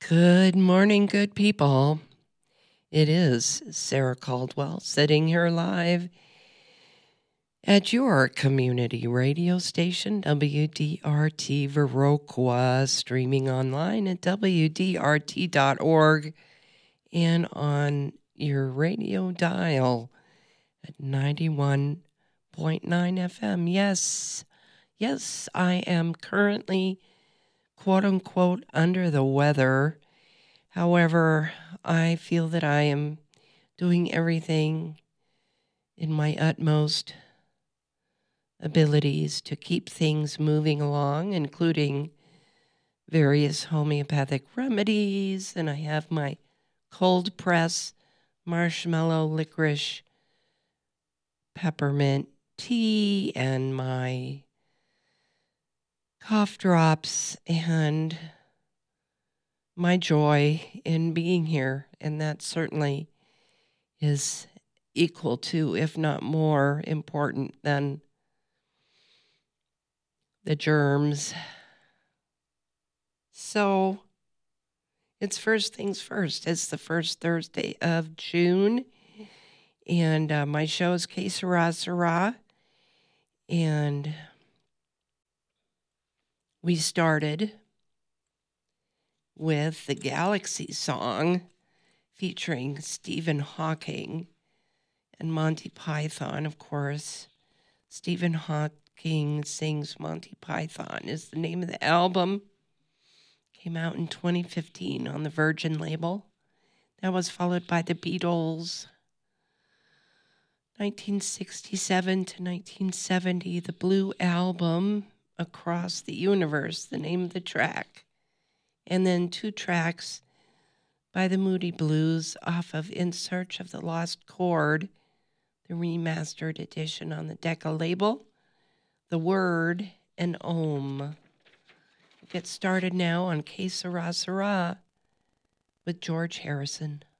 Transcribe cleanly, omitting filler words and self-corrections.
Good morning, good people. It is Sarah Caldwell sitting here live at your community radio station, WDRT Viroqua, streaming online at WDRT.org and on your radio dial at 91.9 FM. Yes, I am currently, quote unquote, under the weather. However, I feel that I am doing everything in my utmost abilities to keep things moving along, including various homeopathic remedies, and I have my cold press marshmallow licorice peppermint tea and my cough drops and my joy in being here, and that certainly is equal to, if not more important than the germs. So it's first things first. It's the first Thursday of June, and my show is Que Sera Sera, and we started with the Galaxy song featuring Stephen Hawking and Monty Python, of course. Stephen Hawking Sings Monty Python is the name of the album. Came out in 2015 on the Virgin label. That was followed by the Beatles, 1967 to 1970, the Blue Album, Across the Universe, the name of the track. And then 2 tracks by the Moody Blues off of In Search of the Lost Chord, the remastered edition on the Decca label, The Word, and Om. We'll get started now on Que Sera Sera with George Harrison.